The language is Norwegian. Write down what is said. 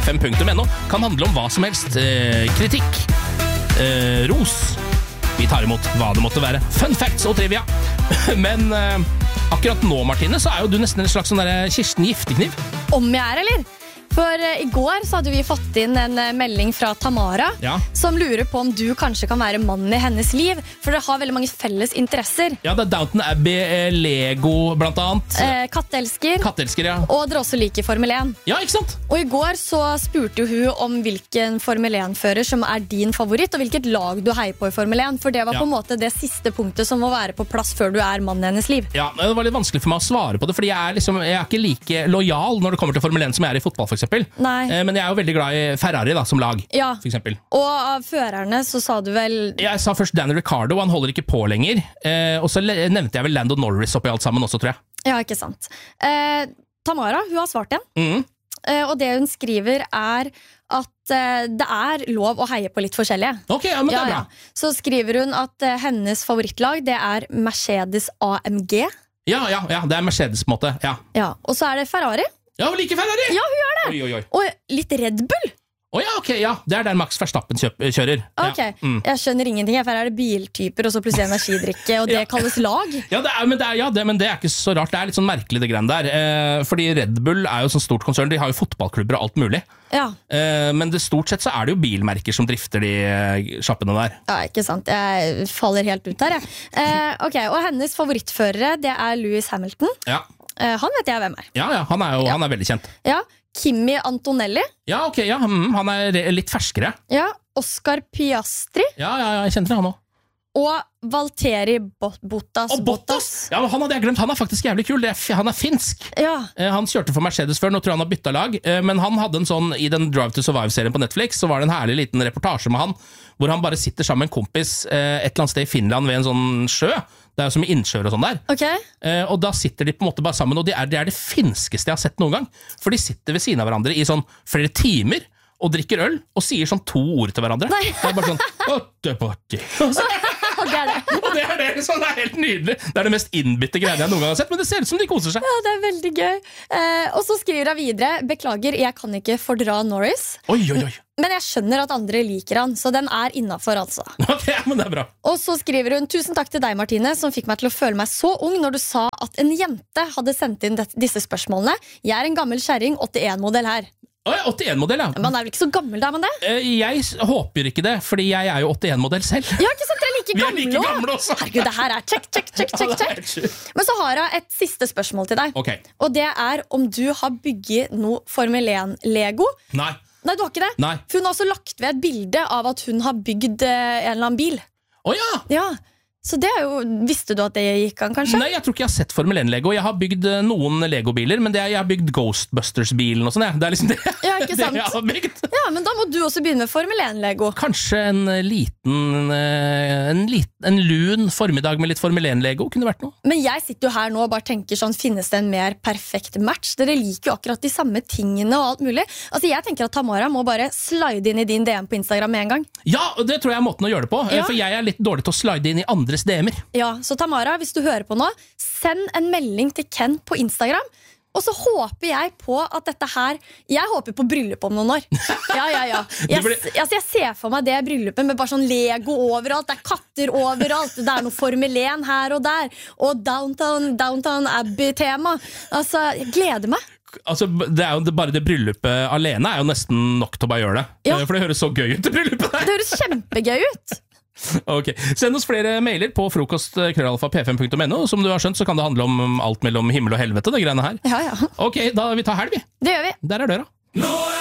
p5.no kan handle om hva som helst. Kritikk, ros. Vi tar imot hva det måtte være. Fun facts og trivia. Men akkurat nå, Martine, så jo du nesten en slags sånn der Kirsten Giftekniv. Om jeg eller? For I går så hadde vi fått inn en melding fra Tamara, som lurer på om du kanskje kan være mannen I hennes liv, for dere har veldig mange felles interesser. Ja, det Downton Abbey, Lego blant annet. Katteelsker. Katteelsker, ja. Og dere også liker Formel 1. Ja, ikke sant? Og I går så spurte hun om hvilken Formel 1-fører som din favoritt, og hvilket lag du heier på I Formel 1, for det var på en måte det siste punktet som må være på plass før du mannen I hennes liv. Ja, det var litt vanskelig for meg å svare på det, fordi jeg jeg ikke like lojal når det kommer til Formel 1 som jeg I fotball, for eksempel. Nei. Men jeg jo veldig glad I Ferrari da, som lag, for eksempel. Og av førerne så sa du vel... Jeg sa først Daniel Ricciardo, han holder ikke på lenger. Og så nevnte jeg vel Lando Norris oppi alt sammen også, tror jeg. Ja, ikke sant. Tamara, hun har svart igjen. Og det hun skriver at det lov å heie på litt forskjellige. Ok, ja, men det bra. Så skriver hun at hennes favorittlag, det Mercedes AMG. Ja, det Mercedes på en måte, ja. Og så det Ferrari. Ja, hun liker Ferrari! Ja, hun gjør det! Oi. Og litt Red Bull. Ja, ok, ja. Det der Max Verstappen kjører. Ok, jeg skjønner ingenting. For det biltyper, og så plutselig energidrikke, og det kalles lag. Ja, men det ikke så rart. Det litt sånn merkelig det greiene der. Fordi Red Bull jo sånn stort konsern. De har jo fotballklubber og alt mulig. Ja. Men stort sett så det jo bilmerker som drifter de sjappene der. Ja, ikke sant. Jeg faller helt ut der, Ok, og hennes favorittførere, det Lewis Hamilton. Ja. Han vet jeg hvem Ja, han veldig kjent. Ja, Kimi Antonelli. Ja, ok, han litt ferskere. Ja, Oscar Piastri. Ja, jeg kjente det, han også. Og Valtteri Bottas. Ja, men han hadde jeg glemt, han faktisk jævlig kul. Han finsk. Ja. Han kjørte for Mercedes før, nå tror jeg han har byttet lag. Men han hadde en sånn, I den Drive to Survive-serien på Netflix, så var det en herlig liten reportasje med han, hvor han bare sitter sammen med en kompis et eller annet sted I Finland ved en sånn sjø. Det jo som I innsjøer og sånn der. Okay. Og da sitter de på en måte bare sammen, og det det finskeste jeg har sett noen gang. For de sitter ved siden av hverandre I sånn flere timer, og drikker øl, og sier sånn 2 ord til hverandre. Nei. Det bare sånn «Åtte-potti». Og det det helt nydelig. Det det mest innbitte greiene jeg noen gang har sett, men det ser ut som de koser seg. Ja, det veldig gøy. Og så skriver hun videre: beklager, jeg kan ikke fordra Norris. Oi. Men jeg skjønner at andre liker han, så den innenfor, altså. Ok, men det bra. Og så skriver hun: tusen takk til deg, Martine, som fikk meg til å føle meg så ung når du sa at en jente hadde sendt inn disse spørsmålene. Jeg en gammel kjerring, 81-modell her. 81-modell, ja. Man vel ikke så gammel, da, men det? Jeg håper ikke det, fordi jeg jo 81-modell selv. Ja, ikke sant? Jeg Vi like gamle også. Herregud, det her check. Men så har jeg et siste spørsmål til deg. Okay. Og det om du har bygget noe Formel 1-lego. Nei, du har ikke det? Nei. For hun har også lagt ved et bilde av at hun har bygd en eller annen bil. Ja. Så det jo, visste du at det gikk an, kanskje? Nei, jeg tror ikke jeg har sett Formel 1-lego. Jeg har bygd noen Lego-biler, men jeg har bygd Ghostbusters-bilen og sånn. Det liksom det, ja, ikke sant? det jeg har bygd. Ja, men da må du også begynne med Formel 1-lego. Kanskje en lun formiddag med litt Formel 1-lego kunne vært noe. Men jeg sitter jo her nå og bare tenker sånn, finnes det en mer perfekt match? Dere liker jo akkurat de samme tingene og alt mulig. Altså, jeg tenker at Tamara må bare slide inn I din DM på Instagram med en gang. Ja, det tror jeg måten å gjøre det på. Ja. For jeg litt dårlig til å slide inn I andres DM-er. Ja, så Tamara, hvis du hører på nå, send en melding til Ken på Instagram. Og så håper jeg på at dette her Jeg håper på bryllup om noen år. Ja. Jeg ser for meg det bryllupet med bare sånn Lego overalt. Det katter overalt. Det noe Formel 1 her og der. Og Downton Abbey-tema. Altså, jeg gleder meg. Altså, bare det bryllupet alene jo nesten nok til å bare gjøre det. Ja. For det høres så gøy ut, det bryllupet der. Det høres kjempegøy ut. Ok, send oss flere mailer på frokost@p5.no. Som du har skjønt, så kan det handle om alt mellom himmel og helvete, det greiene her. Ja. Ok, da vi tar helg. Det gjør vi. Der døra.